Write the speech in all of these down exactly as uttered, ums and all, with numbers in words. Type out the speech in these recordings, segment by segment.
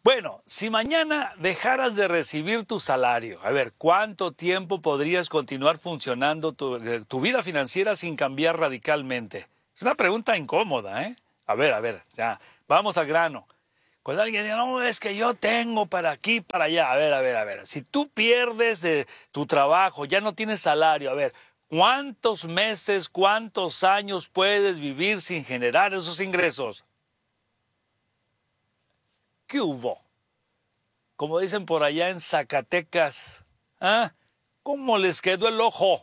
Bueno, si mañana dejaras de recibir tu salario, a ver, ¿cuánto tiempo podrías continuar funcionando tu, eh, tu vida financiera sin cambiar radicalmente? Es una pregunta incómoda, ¿eh? A ver, a ver, ya, vamos al grano. Cuando alguien dice, no, es que yo tengo para aquí, para allá. A ver, a ver, a ver. Si tú pierdes de tu trabajo, ya no tienes salario, a ver, ¿cuántos meses, cuántos años puedes vivir sin generar esos ingresos? ¿Qué hubo? Como dicen por allá en Zacatecas, ¿ah? ¿Cómo les quedó el ojo?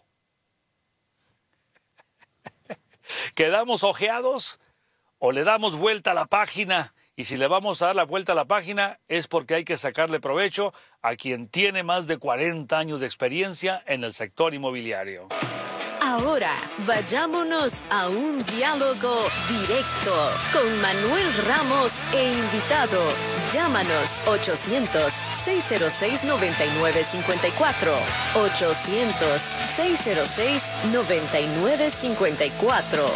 ¿Quedamos ojeados o le damos vuelta a la página? Y si le vamos a dar la vuelta a la página es porque hay que sacarle provecho a quien tiene más de cuarenta años de experiencia en el sector inmobiliario. Ahora, vayámonos a un diálogo directo con Manuel Ramos e invitado. Llámanos ochocientos, seiscientos seis, noventa y nueve cincuenta y cuatro. ochocientos, seiscientos seis, noventa y nueve cincuenta y cuatro.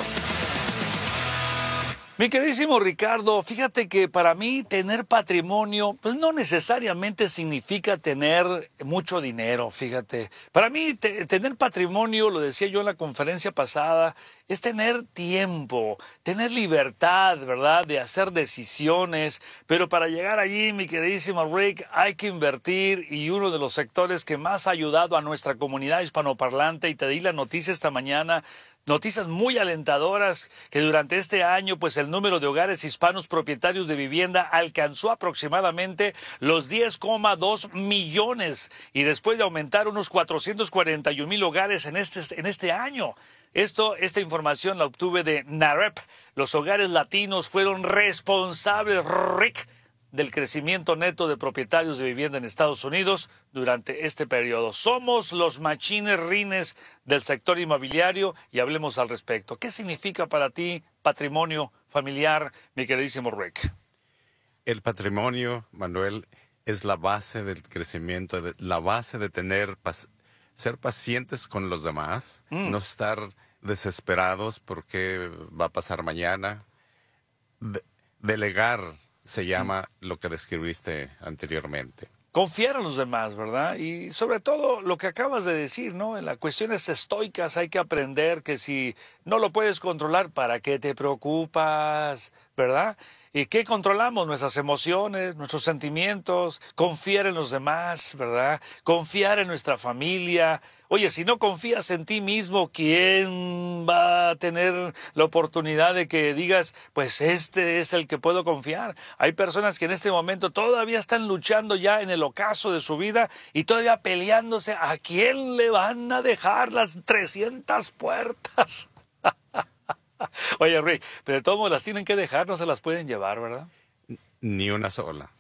Mi queridísimo Ricardo, fíjate que para mí tener patrimonio, pues no necesariamente significa tener mucho dinero, fíjate. Para mí te, tener patrimonio, lo decía yo en la conferencia pasada, es tener tiempo, tener libertad, ¿verdad?, de hacer decisiones. Pero para llegar allí, mi queridísimo Rick, hay que invertir, y uno de los sectores que más ha ayudado a nuestra comunidad hispanoparlante, y te di la noticia esta mañana, noticias muy alentadoras, que durante este año pues el número de hogares hispanos propietarios de vivienda alcanzó aproximadamente los diez coma dos millones, y después de aumentar unos cuatrocientos cuarenta y un mil hogares en este, en este año. Esto, esta información la obtuve de NAREP. Los hogares latinos fueron responsables, Rick, del crecimiento neto de propietarios de vivienda en Estados Unidos durante este periodo. Somos los machines rines del sector inmobiliario y hablemos al respecto. ¿Qué significa para ti patrimonio familiar, mi queridísimo Rick? El patrimonio, Manuel, es la base del crecimiento, de, la base de tener, ser pacientes con los demás, mm. no estar desesperados por qué va a pasar mañana, de, delegar se llama lo que describiste anteriormente. Confiar en los demás, ¿verdad? Y sobre todo lo que acabas de decir, ¿no? En las cuestiones estoicas hay que aprender que si no lo puedes controlar, ¿para qué te preocupas? ¿Verdad? ¿Y qué controlamos? Nuestras emociones, nuestros sentimientos, confiar en los demás, ¿verdad? Confiar en nuestra familia. Oye, si no confías en ti mismo, ¿quién va a tener la oportunidad de que digas, pues este es el que puedo confiar? Hay personas que en este momento todavía están luchando ya en el ocaso de su vida y todavía peleándose a quién le van a dejar las trescientas puertas. Oye, Rick, pero de todos modos las tienen que dejar, no se las pueden llevar, ¿verdad? Ni una sola.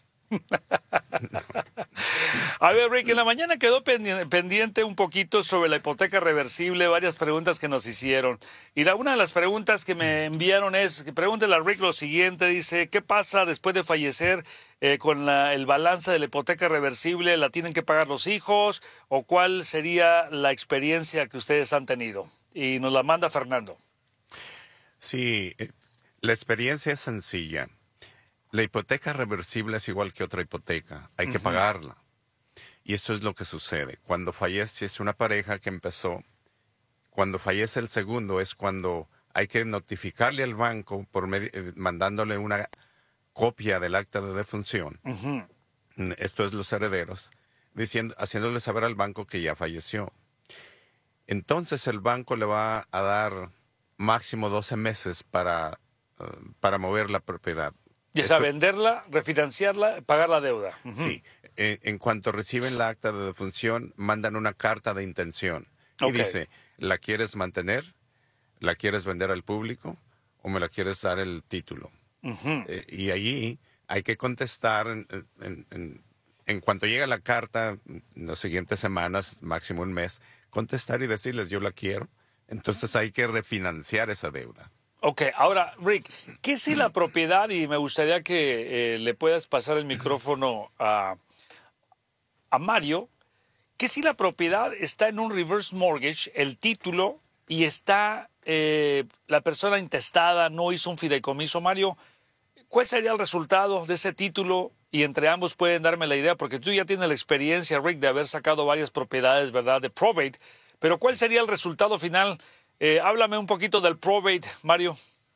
A ver, Rick, en la mañana quedó pendiente un poquito sobre la hipoteca reversible, varias preguntas que nos hicieron. Y la, una de las preguntas que me enviaron es, que pregúntele a Rick lo siguiente, dice, ¿qué pasa después de fallecer eh, con la, el balance de la hipoteca reversible? ¿La tienen que pagar los hijos? ¿O cuál sería la experiencia que ustedes han tenido? Y nos la manda Fernando. Sí, la experiencia es sencilla. La hipoteca reversible es igual que otra hipoteca. Hay uh-huh. que pagarla. Y esto es lo que sucede. Cuando fallece es una pareja que empezó, cuando fallece el segundo es cuando hay que notificarle al banco por medio, eh, mandándole una copia del acta de defunción. Uh-huh. Esto es los herederos, diciendo, haciéndole saber al banco que ya falleció. Entonces el banco le va a dar máximo doce meses para, uh, para mover la propiedad. Y es a venderla, refinanciarla, pagar la deuda. Uh-huh. Sí. En, en cuanto reciben la acta de defunción, mandan una carta de intención. Y okay. dice, ¿la quieres mantener? ¿La quieres vender al público? ¿O me la quieres dar el título? Uh-huh. eh, y allí hay que contestar en, en, en, en cuanto llega la carta, en las siguientes semanas, máximo un mes, contestar y decirles, yo la quiero. Entonces hay que refinanciar esa deuda. Ok, ahora, Rick, ¿qué si la propiedad, y me gustaría que eh, le puedas pasar el micrófono a, a Mario, ¿qué si la propiedad está en un reverse mortgage, el título, y está eh, la persona intestada, no hizo un fideicomiso? Mario, ¿cuál sería el resultado de ese título y entre ambos pueden darme la idea, porque tú ya tienes la experiencia, Rick, de haber sacado varias propiedades, ¿verdad?, de probate. Pero ¿cuál sería el resultado final? Eh, háblame un poquito del probate, Mario.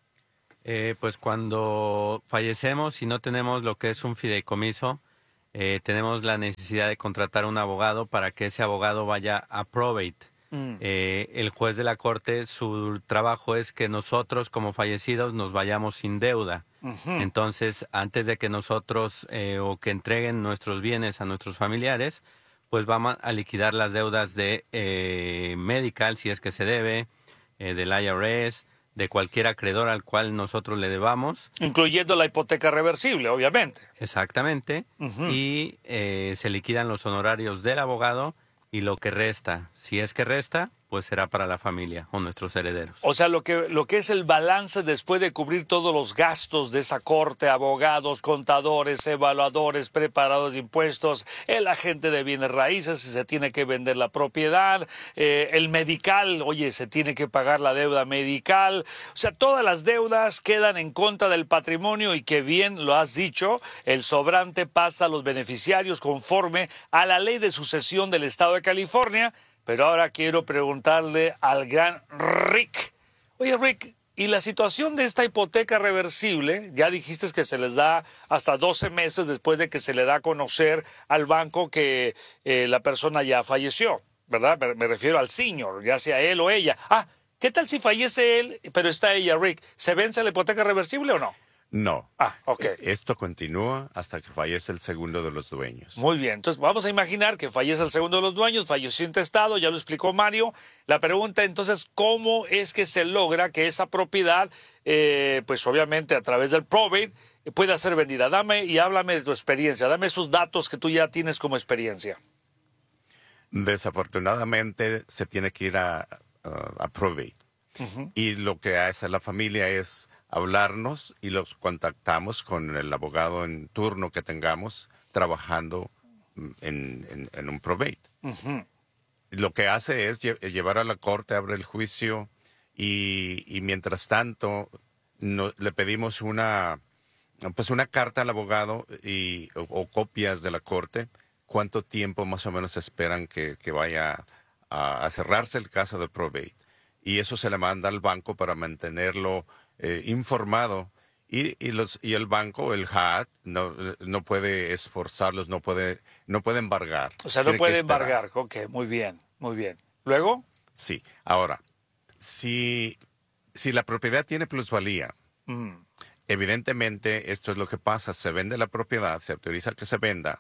Eh, pues cuando fallecemos y no tenemos lo que es un fideicomiso, eh, tenemos la necesidad de contratar un abogado para que ese abogado vaya a probate. Mm. Eh, el juez de la corte, su trabajo es que nosotros como fallecidos nos vayamos sin deuda. Uh-huh. Entonces, antes de que nosotros eh, o que entreguen nuestros bienes a nuestros familiares, pues vamos a liquidar las deudas de eh, medical, si es que se debe, eh, del I R S, de cualquier acreedor al cual nosotros le debamos. Incluyendo la hipoteca reversible, obviamente. Exactamente. Uh-huh. Y eh, se liquidan los honorarios del abogado y lo que resta, si es que resta, pues será para la familia o nuestros herederos. O sea, lo que, lo que es el balance después de cubrir todos los gastos de esa corte, abogados, contadores, evaluadores, preparadores de impuestos, el agente de bienes raíces, si se tiene que vender la propiedad, eh, el medical, oye, se tiene que pagar la deuda medical. O sea, todas las deudas quedan en contra del patrimonio y que bien lo has dicho, el sobrante pasa a los beneficiarios conforme a la ley de sucesión del Estado de California. Pero ahora quiero preguntarle al gran Rick. Oye, Rick, ¿y la situación de esta hipoteca reversible? Ya dijiste que se les da hasta doce meses después de que se le da a conocer al banco que eh, la persona ya falleció, ¿verdad? Me, me refiero al senior, ya sea él o ella. Ah, ¿qué tal si fallece él, pero está ella, Rick? ¿Se vence la hipoteca reversible o no? No. Ah, ok. Esto continúa hasta que fallece el segundo de los dueños. Muy bien. Entonces, vamos a imaginar que fallece el segundo de los dueños, falleció intestado, ya lo explicó Mario. La pregunta, entonces, ¿cómo es que se logra que esa propiedad, eh, pues obviamente a través del probate, pueda ser vendida? Dame y háblame de tu experiencia. Dame esos datos que tú ya tienes como experiencia. Desafortunadamente, se tiene que ir a, a, a probate. Uh-huh. Y lo que hace la familia es hablarnos y los contactamos con el abogado en turno que tengamos trabajando en, en, en un probate. Uh-huh. Lo que hace es lle- llevar a la corte, abre el juicio y, y mientras tanto no, le pedimos una, pues una carta al abogado y, o, o copias de la corte, cuánto tiempo más o menos esperan que, que vaya a, a cerrarse el caso de probate. Y eso se le manda al banco para mantenerlo Eh, informado y, y los y el banco, el H A T, no, no puede esforzarlos, no puede no puede embargar. O sea, no Tiene puede embargar. Ok, muy bien, muy bien. ¿Luego? Sí. Ahora, si, si la propiedad tiene plusvalía, mm. evidentemente esto es lo que pasa, se vende la propiedad, se autoriza que se venda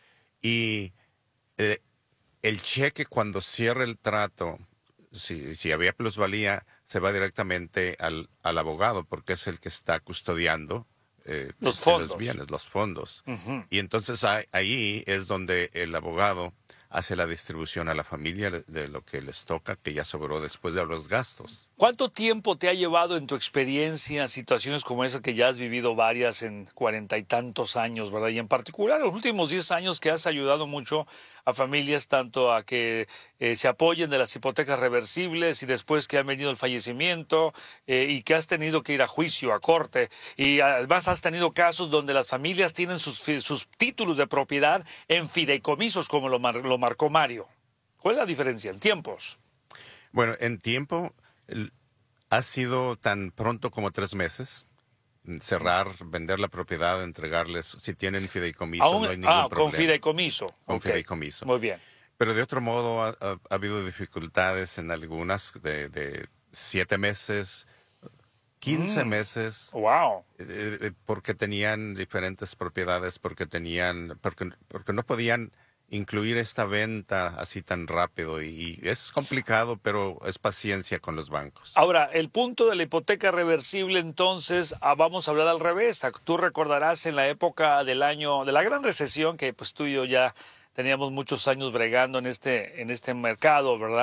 y eh, el cheque cuando cierre el trato, si, si había plusvalía, se va directamente al, al abogado porque es el que está custodiando eh, los fondos. Los bienes, los fondos. Uh-huh. Y entonces ahí, ahí es donde el abogado hace la distribución a la familia de, de lo que les toca, que ya sobró después de los gastos. ¿Cuánto tiempo te ha llevado en tu experiencia situaciones como esa que ya has vivido varias en cuarenta y tantos años, ¿verdad? Y en particular los últimos diez años que has ayudado mucho a familias tanto a que eh, se apoyen de las hipotecas reversibles y después que han venido el fallecimiento eh, y que has tenido que ir a juicio, a corte y además has tenido casos donde las familias tienen sus, sus títulos de propiedad en fideicomisos como lo, mar, lo marcó Mario. ¿Cuál es la diferencia en tiempos? Bueno, en tiempo ha sido tan pronto como tres meses. Cerrar, vender la propiedad, entregarles, si tienen fideicomiso, Aún, no hay ningún ah, problema. con fideicomiso. Con okay. fideicomiso. Muy bien. Pero de otro modo ha, ha, ha habido dificultades en algunas de, de siete meses, quince mm. meses. Wow. Eh, porque tenían diferentes propiedades, porque tenían, porque, porque no podían incluir esta venta así tan rápido y, y es complicado, pero es paciencia con los bancos. Ahora, el punto de la hipoteca reversible, entonces, ah, vamos a hablar al revés. Tú recordarás en la época del año, de la gran recesión, que pues tú y yo ya teníamos muchos años bregando en este, en este mercado, ¿verdad?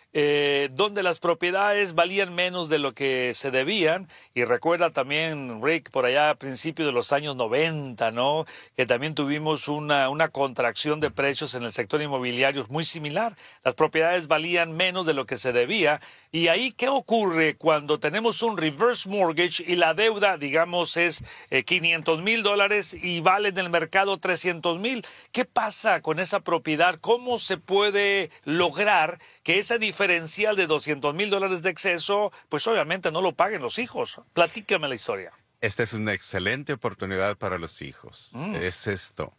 eh, donde las propiedades valían menos de lo que se debían. Y recuerda también, Rick, por allá a principios de los años noventa, ¿no? Que también tuvimos una, una contracción de precios en el sector inmobiliario muy similar. Las propiedades valían menos de lo que se debía. Y ahí, ¿qué ocurre cuando tenemos un reverse mortgage y la deuda, digamos, es eh, quinientos mil dólares y vale en el mercado trescientos mil? ¿Qué pasa con esa propiedad? ¿Cómo se puede lograr que ese diferencial de doscientos mil dólares de exceso, pues obviamente no lo paguen los hijos? Platícame la historia. Esta es una excelente oportunidad para los hijos. Mm. Es esto.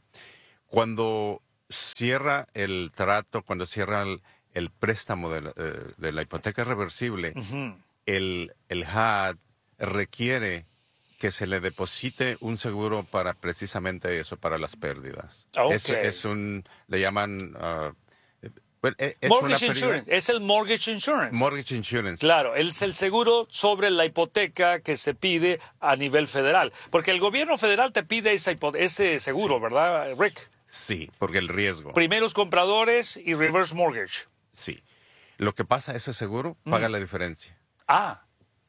Cuando cierra el trato, cuando cierra el, el préstamo de la, de la hipoteca reversible, uh-huh. el, el H U D requiere que se le deposite un seguro para precisamente eso, para las pérdidas. Okay. Es, es un, le llaman... Uh, es mortgage una insurance, es el mortgage insurance. Mortgage insurance. Claro, es el seguro sobre la hipoteca que se pide a nivel federal. Porque el gobierno federal te pide esa ese seguro, sí. ¿Verdad, Rick? Sí, porque el riesgo. Primeros compradores y reverse mortgage. Sí. Lo que pasa, ese seguro paga mm. la diferencia. Ah.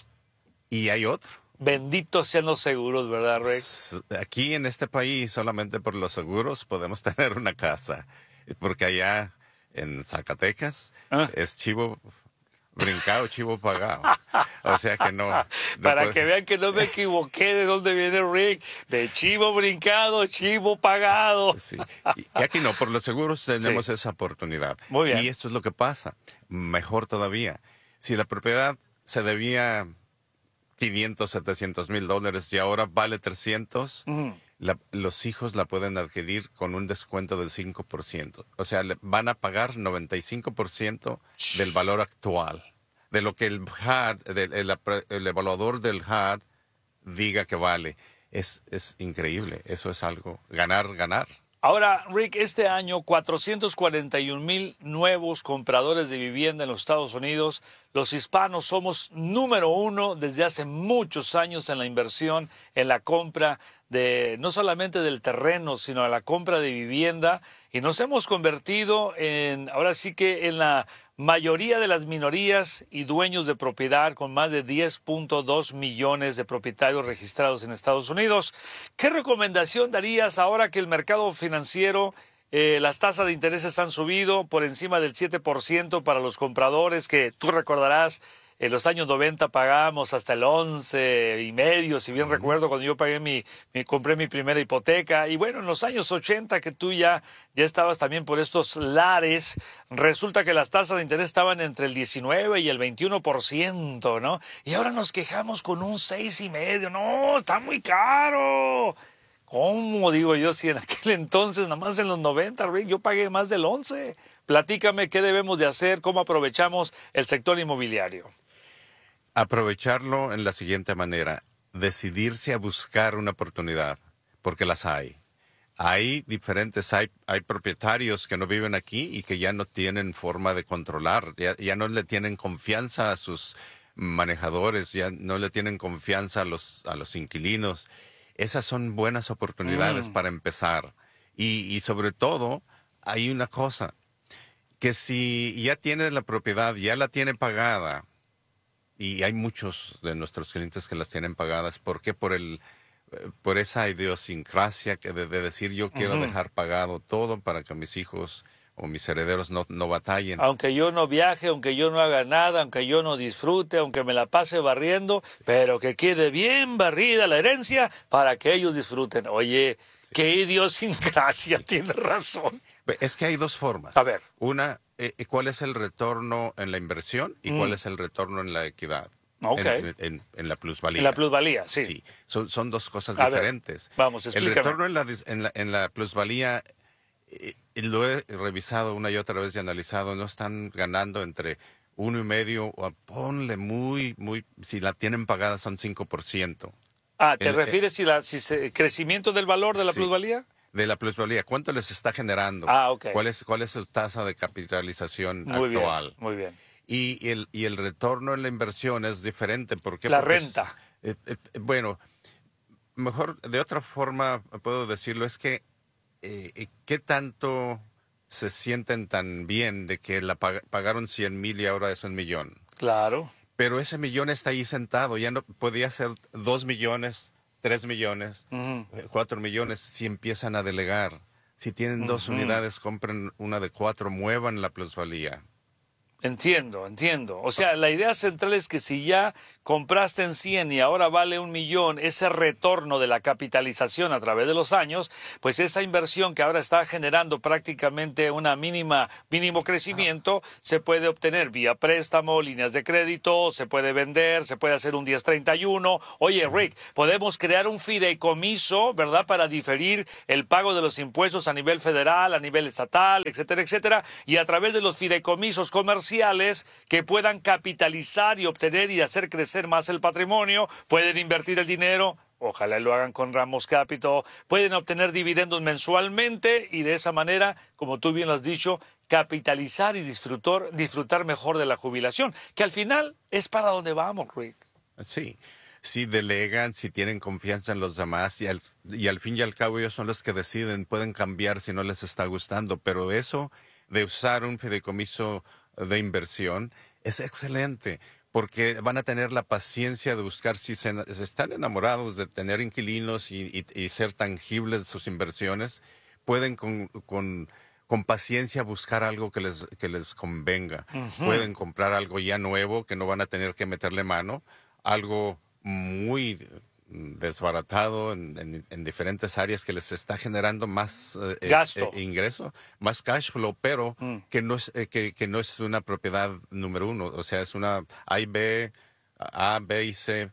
Y hay otro. Benditos sean los seguros, ¿verdad, Rick? Aquí en este país, solamente por los seguros podemos tener una casa. Porque allá en Zacatecas ¿Ah? es chivo brincado, chivo pagado. O sea que no. no Para puede... que vean que no me equivoqué de dónde viene Rick. De chivo brincado, chivo pagado. Sí. Y aquí no, por los seguros tenemos sí. esa oportunidad. Muy bien. Y esto es lo que pasa. Mejor todavía. Si la propiedad se debía quinientos, setecientos mil dólares y ahora vale trescientos, uh-huh. la, los hijos la pueden adquirir con un descuento del cinco por ciento. O sea, le van a pagar noventa y cinco por ciento del valor actual, de lo que el H U D, el, el, el evaluador del H U D diga que vale. Es, es increíble. Eso es algo, ganar, ganar. Ahora, Rick, este año cuatrocientos cuarenta y un mil nuevos compradores de vivienda en los Estados Unidos. Los hispanos somos número uno desde hace muchos años en la inversión, en la compra de no solamente del terreno, sino en la compra de vivienda. Y nos hemos convertido en, ahora sí que en la mayoría de las minorías y dueños de propiedad, con más de diez punto dos millones de propietarios registrados en Estados Unidos. ¿Qué recomendación darías ahora que el mercado financiero, eh, las tasas de intereses han subido por encima del siete por ciento para los compradores, que tú recordarás, en los años noventa pagábamos hasta el once y medio, si bien uh-huh. recuerdo, cuando yo pagué mi, mi, compré mi primera hipoteca. Y bueno, en los años ochenta, que tú ya, ya estabas también por estos lares, resulta que las tasas de interés estaban entre el diecinueve y el veintiuno por ciento, ¿no? Y ahora nos quejamos con un seis y medio. No, está muy caro. ¿Cómo? Digo yo, si en aquel entonces, nada más en los noventa, Rick, yo pagué más del once. Platícame qué debemos de hacer, cómo aprovechamos el sector inmobiliario. Aprovecharlo en la siguiente manera, decidirse a buscar una oportunidad, porque las hay. Hay diferentes, hay, hay propietarios que no viven aquí y que ya no tienen forma de controlar, ya, ya no le tienen confianza a sus manejadores, ya no le tienen confianza a los, a los inquilinos. Esas son buenas oportunidades mm. para empezar. Y, y sobre todo, hay una cosa, que si ya tiene la propiedad, ya la tiene pagada, y hay muchos de nuestros clientes que las tienen pagadas, ¿por qué? Por el, por esa idiosincrasia que de, de decir yo quiero uh-huh. dejar pagado todo para que mis hijos o mis herederos no, no batallen. Aunque yo no viaje, aunque yo no haga nada, aunque yo no disfrute, aunque me la pase barriendo, sí. pero que quede bien barrida la herencia para que ellos disfruten. Oye, sí. qué idiosincrasia, sí. tienes razón. Es que hay dos formas. A ver. Una, eh, ¿cuál es el retorno en la inversión y mm. cuál es el retorno en la equidad? Okay. En, en, en la plusvalía. En la plusvalía, sí. Sí, son, son dos cosas A diferentes. Ver, vamos, explícame. El retorno en la, en la, en la plusvalía, eh, lo he revisado una y otra vez y analizado, no están ganando entre uno y medio, o ponle muy, muy, si la tienen pagada son cinco por ciento. Ah, ¿te el, refieres si la si se, crecimiento del valor de la sí. plusvalía? De la plusvalía, ¿cuánto les está generando? Ah, ok. ¿Cuál es, cuál es su tasa de capitalización muy actual? Bien, muy bien. Y el, y el retorno en la inversión es diferente. ¿Por qué? La Porque renta. Es, eh, eh, bueno, mejor de otra forma puedo decirlo, es que eh, ¿qué tanto se sienten tan bien de que la pag- pagaron cien mil y ahora es un millón. Claro. Pero ese millón está ahí sentado, ya no podía ser dos millones, tres millones, Ujú. eh, cuatro millones si empiezan a delegar. Si tienen dos Ujú. unidades, compren una de cuatro, muevan la plusvalía. Entiendo, entiendo. O sea, la idea central es que si ya compraste en cien y ahora vale un millón, ese retorno de la capitalización a través de los años, pues esa inversión que ahora está generando prácticamente una mínima, mínimo crecimiento, se puede obtener vía préstamo, líneas de crédito, se puede vender, se puede hacer un diez treinta y uno. Oye, Rick, podemos crear un fideicomiso, ¿verdad?, para diferir el pago de los impuestos a nivel federal, a nivel estatal, etcétera, etcétera, y a través de los fideicomisos comerciales que puedan capitalizar y obtener y hacer crecer más el patrimonio, pueden invertir el dinero, ojalá lo hagan con Ramos Capital, pueden obtener dividendos mensualmente y de esa manera, como tú bien lo has dicho, capitalizar y disfrutar, disfrutar mejor de la jubilación, que al final es para donde vamos, Rick. Sí, si delegan, si tienen confianza en los demás y al, y al fin y al cabo ellos son los que deciden, pueden cambiar si no les está gustando, pero eso de usar un fideicomiso de inversión es excelente porque van a tener la paciencia de buscar si se, se están enamorados de tener inquilinos y, y, y ser tangibles sus inversiones, pueden con, con, con paciencia buscar algo que les, que les convenga. Uh-huh. Pueden comprar algo ya nuevo que no van a tener que meterle mano, algo muy desbaratado en, en, en diferentes áreas que les está generando más eh, gasto, eh, ingreso, más cash flow, pero mm. que no es eh, que, que no es una propiedad número uno, o sea, es una A y B, A, B y C,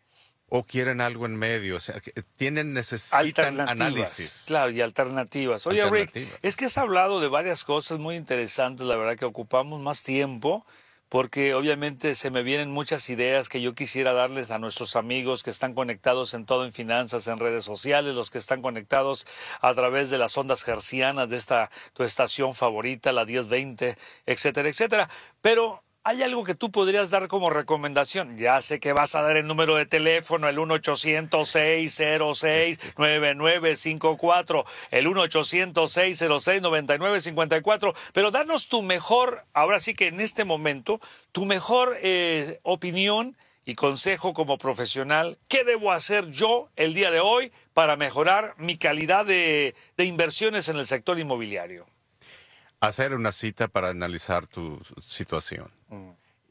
o quieren algo en medio, o sea, que tienen necesitan análisis. Claro, y alternativas. Oye, alternativas. Rick, es que has hablado de varias cosas muy interesantes, la verdad que ocupamos más tiempo, porque obviamente se me vienen muchas ideas que yo quisiera darles a nuestros amigos que están conectados en todo en finanzas, en redes sociales, los que están conectados a través de las ondas hercianas de esta tu estación favorita, la diez veinte, etcétera, etcétera. Pero ¿hay algo que tú podrías dar como recomendación? Ya sé que vas a dar el número de teléfono, el uno ochocientos, seis cero seis, nueve nueve cinco cuatro, el uno ochocientos, seis cero seis, nueve nueve cinco cuatro, pero danos tu mejor, ahora sí que en este momento, tu mejor eh, opinión y consejo como profesional. ¿Qué debo hacer yo el día de hoy para mejorar mi calidad de, de inversiones en el sector inmobiliario? Hacer una cita para analizar tu situación. Mm.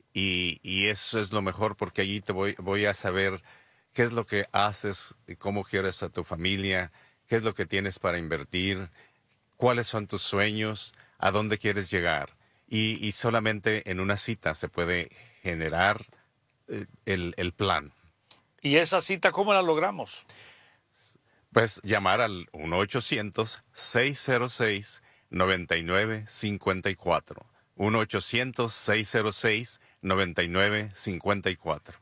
Y, y eso es lo mejor porque allí te voy, voy a saber qué es lo que haces, cómo quieres a tu familia, qué es lo que tienes para invertir, cuáles son tus sueños, a dónde quieres llegar. Y, y solamente en una cita se puede generar eh, el, el plan. ¿Y esa cita cómo la logramos? Pues llamar al uno ochocientos, seis cero seis, nueve nueve cinco cuatro. uno ochocientos, seis cero seis, nueve nueve cinco cuatro.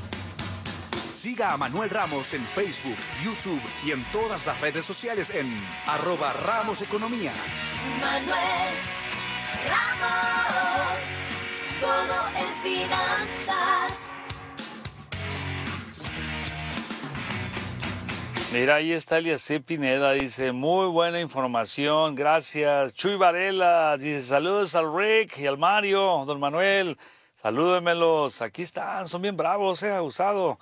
Siga a Manuel Ramos en Facebook, YouTube y en todas las redes sociales en arroba Ramos Economía. Manuel Ramos, todo en finanzas. Mira, ahí está Eliezer Pineda, dice, muy buena información, gracias. Chuy Varela dice, saludos al Rick y al Mario, don Manuel, salúdemelos, aquí están, son bien bravos, eh, abusado.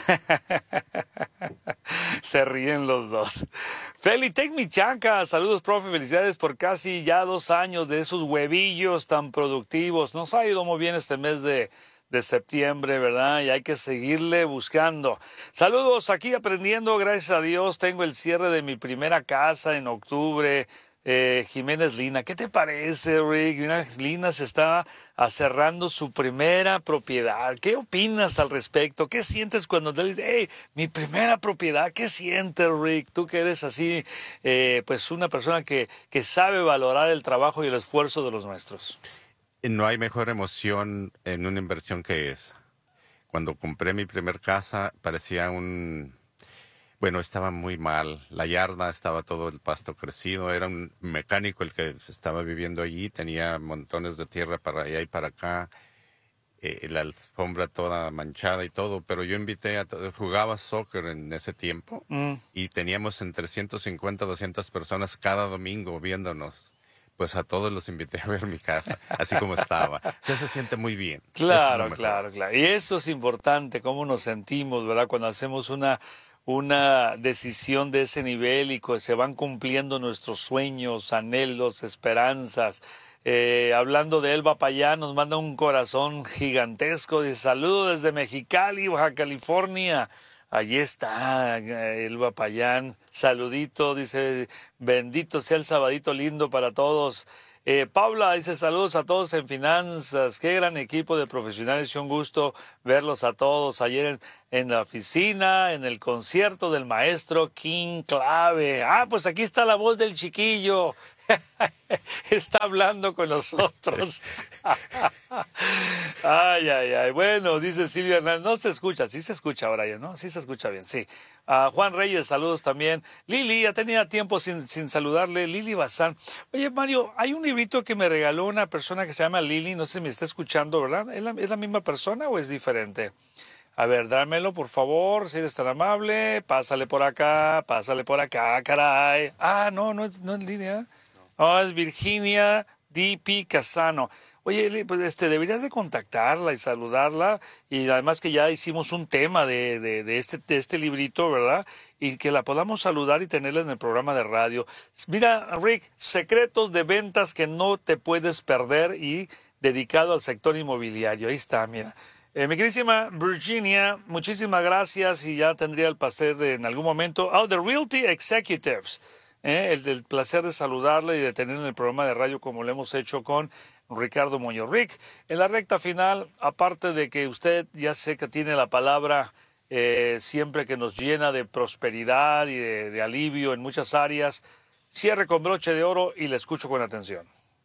Se ríen los dos. Feli Tec Michanca, saludos, profe, felicidades por casi ya dos años de esos huevillos tan productivos. Nos ha ido muy bien este mes de... de septiembre, ¿verdad? Y hay que seguirle buscando. Saludos, aquí aprendiendo, gracias a Dios. Tengo el cierre de mi primera casa en octubre. Eh, Jiménez Lina, ¿qué te parece, Rick? Mira, Lina se está cerrando su primera propiedad. ¿Qué opinas al respecto? ¿Qué sientes cuando te dices, hey, mi primera propiedad? ¿Qué sientes, Rick? Tú que eres así, eh, pues una persona que, que sabe valorar el trabajo y el esfuerzo de los nuestros. No hay mejor emoción en una inversión que esa. Cuando compré mi primer casa parecía un... Bueno, estaba muy mal. La yarda estaba todo el pasto crecido. Era un mecánico el que estaba viviendo allí. Tenía montones de tierra para allá y para acá. Eh, la alfombra toda manchada y todo. Pero yo invité a... To- jugaba soccer en ese tiempo. Mm. Y teníamos entre ciento cincuenta, doscientas personas cada domingo viéndonos. pues a todos los invité a ver mi casa, así como estaba. O sea, se siente muy bien. Claro, claro, claro. Y eso es importante, cómo nos sentimos, ¿verdad? Cuando hacemos una, una decisión de ese nivel y que se van cumpliendo nuestros sueños, anhelos, esperanzas. Eh, hablando de Elba Payán, nos manda un corazón gigantesco. Dice, saludo desde Mexicali, Baja California. Allí está Elba Payán, saludito, dice, bendito sea el sabadito lindo para todos. Eh, Paula dice, saludos a todos en finanzas, qué gran equipo de profesionales y un gusto verlos a todos ayer en, en la oficina, en el concierto del maestro King Clave. Ah, pues aquí está la voz del chiquillo. Está hablando con nosotros. Ay, ay, ay. Bueno, dice Silvia Hernández, no se escucha, sí se escucha ahora ya, ¿no? Sí se escucha bien, sí. Uh, Juan Reyes, saludos también. Lili, ya tenía tiempo sin, sin saludarle. Lili Bazán. Oye, Mario, hay un librito que me regaló una persona que se llama Lili, no sé si me está escuchando, ¿verdad? ¿Es la, es la misma persona o es diferente? A ver, dámelo, por favor, si eres tan amable. Pásale por acá, pásale por acá, caray. Ah, no, no, no es Lili, Oh, es Virginia D P Casano. Oye, pues este, deberías de contactarla y saludarla, y además que ya hicimos un tema de, de, de, este, de este librito, ¿verdad? Y que la podamos saludar y tenerla en el programa de radio. Mira, Rick, secretos de ventas que no te puedes perder y dedicado al sector inmobiliario. Ahí está, mira. Eh, mi queridísima Virginia, muchísimas gracias y ya tendría el placer de en algún momento. Oh, The Realty Executives. Eh, el del placer de saludarle y de tener en el programa de radio como lo hemos hecho con Ricardo Muñoz. Rick, en la recta final, aparte de que usted ya sé que tiene la palabra eh, siempre que nos llena de prosperidad y de, de alivio en muchas áreas, cierre con broche de oro y le escucho con atención.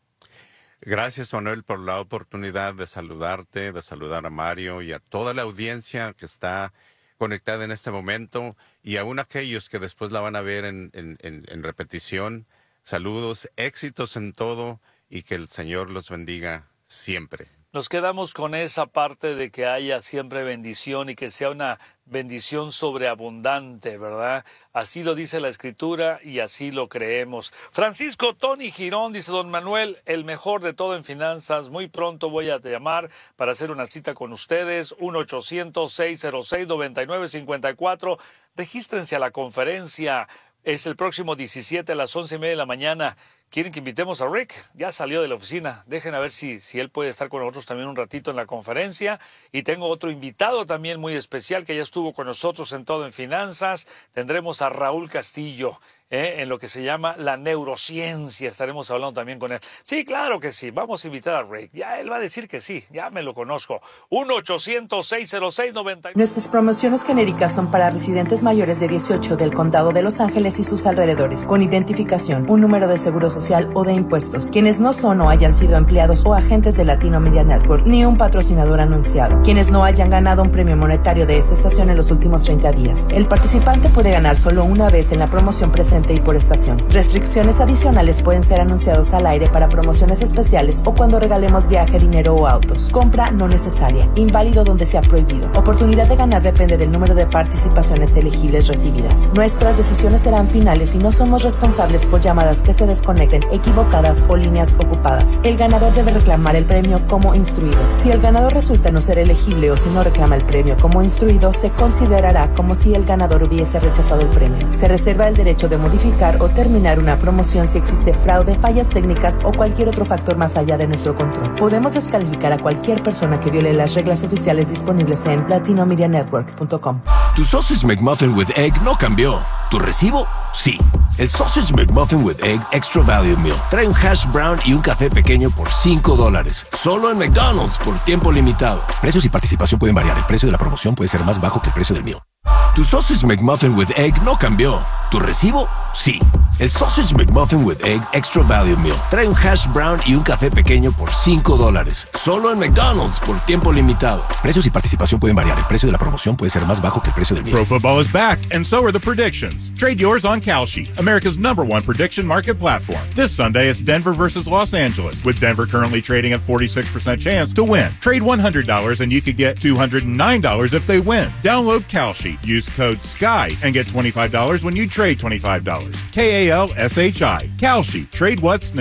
Gracias, Manuel, por la oportunidad de saludarte, de saludar a Mario y a toda la audiencia que está conectada en este momento, y aún aquellos que después la van a ver en, en, en, en repetición. Saludos, éxitos en todo y que el Señor los bendiga siempre. Nos quedamos con esa parte de que haya siempre bendición y que sea una bendición sobreabundante, ¿verdad? Así lo dice la Escritura y así lo creemos. Francisco Tony Girón dice, don Manuel, el mejor de todo en finanzas. Muy pronto voy a llamar para hacer una cita con ustedes. uno ochocientos, seis cero seis, nueve nueve cinco cuatro. Regístrense a la conferencia. Es el próximo diecisiete a las once y media de la mañana. ¿Quieren que invitemos a Rick? Ya salió de la oficina. Dejen a ver si, si él puede estar con nosotros también un ratito en la conferencia. Y tengo otro invitado también muy especial que ya estuvo con nosotros en Todo en Finanzas. Tendremos a Raúl Castillo, ¿eh? en lo que se llama la neurociencia. Estaremos hablando también con él. Sí, claro que sí. Vamos a invitar a Rick. Ya él va a decir que sí. Ya me lo conozco. uno ochocientos, seis cero seis, nueve nueve. Nuestras promociones genéricas son para residentes mayores de dieciocho del Condado de Los Ángeles y sus alrededores, con identificación, un número de seguro social o de impuestos, quienes no son o hayan sido empleados o agentes de Latino Media Network, ni un patrocinador anunciado, quienes no hayan ganado un premio monetario de esta estación en los últimos treinta días. El participante puede ganar solo una vez en la promoción presente y por estación. Restricciones adicionales pueden ser anunciados al aire para promociones especiales o cuando regalemos viaje, dinero o autos. Compra no necesaria, inválido donde sea prohibido. Oportunidad de ganar depende del número de participaciones elegibles recibidas. Nuestras decisiones serán finales y no somos responsables por llamadas que se desconecten, equivocadas o líneas ocupadas. El ganador debe reclamar el premio como instruido. Si el ganador resulta no ser elegible o si no reclama el premio como instruido, se considerará como si el ganador hubiese rechazado el premio. Se reserva el derecho de modificar o terminar una promoción si existe fraude, fallas técnicas o cualquier otro factor más allá de nuestro control. Podemos descalificar a cualquier persona que viole las reglas oficiales disponibles en latino media network punto com. Tu Sausage McMuffin with Egg no cambió. ¿Tu recibo? Sí. El Sausage McMuffin with Egg Extra Value Meal trae un hash brown y un café pequeño por cinco dólares. Solo en McDonald's por tiempo limitado. Precios y participación pueden variar. El precio de la promoción puede ser más bajo que el precio del meal. Tu Sausage McMuffin with Egg no cambió. ¿Tu recibo? Sí. El Sausage McMuffin with Egg Extra Value Meal trae un hash brown y un café pequeño por cinco dólares. Solo en McDonald's por tiempo limitado. Precios y participación pueden variar. El precio de la promoción puede ser más bajo que el precio del meal. Pro football is back, and so are the predictions. Trade yours on Kalshi, America's number one prediction market platform. This Sunday, it's Denver versus Los Angeles, with Denver currently trading at forty-six percent chance to win. Trade one hundred dollars and you could get two hundred nine dollars if they win. Download Kalshi, use code SKY, and get twenty-five dollars when you trade twenty-five dollars. K A L S H I. Kalshi. Trade what's next.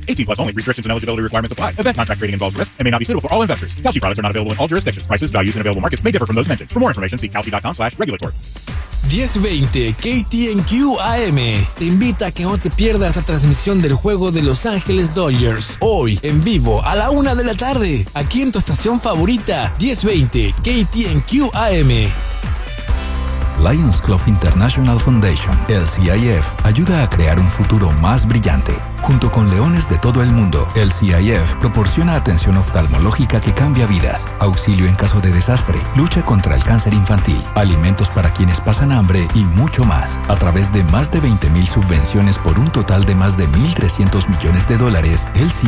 eighteen plus only. Restrictions and eligibility requirements apply. Event contract trading involves risk and may not be suitable for all investors. Kalshi products are not available in all jurisdictions. Prices, values, and available markets may differ from those mentioned. For more information, see kalshi dot com slash regulatory. diez veinte K T N Q A M te invita a que no te pierdas la transmisión del juego de Los Ángeles Dodgers. Hoy, en vivo, a la una de la tarde. Aquí en tu estación favorita, diez veinte K T N Q A M. Lions Club International Foundation, L C I F, ayuda a crear un futuro más brillante. Junto con leones de todo el mundo, L C I F proporciona atención oftalmológica que cambia vidas, auxilio en caso de desastre, lucha contra el cáncer infantil, alimentos para quienes pasan hambre y mucho más. A través de más de veinte mil subvenciones por un total de más de mil trescientos millones de dólares, L C I F